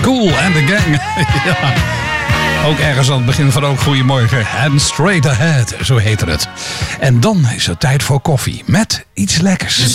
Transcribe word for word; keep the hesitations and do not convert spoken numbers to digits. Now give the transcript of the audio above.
Kool and the Gang. Ja. Ook ergens aan het begin van ook Goedemorgen. And Straight Ahead, zo heette het. En dan is het tijd voor koffie met iets lekkers.